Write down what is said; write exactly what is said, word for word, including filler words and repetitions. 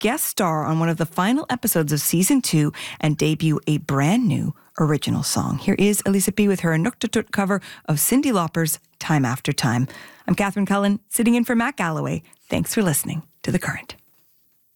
guest star on one of the final episodes of season two and debut a brand new original song. Here is Elisa B. with her Inuktitut cover of Cyndi Lauper's Time After Time. I'm Catherine Cullen, sitting in for Matt Galloway. Thanks for listening to The Current.